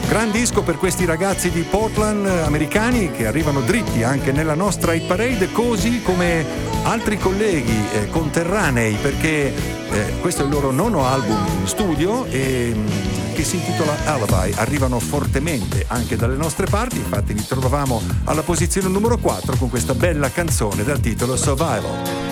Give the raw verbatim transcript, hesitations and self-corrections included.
Gran disco per questi ragazzi di Portland americani che arrivano dritti anche nella nostra hit parade, così come altri colleghi eh, conterranei, perché eh, questo è il loro nono album in studio e che si intitola Alibi. Arrivano fortemente anche dalle nostre parti, infatti li trovavamo alla posizione numero quattro con questa bella canzone dal titolo Survival.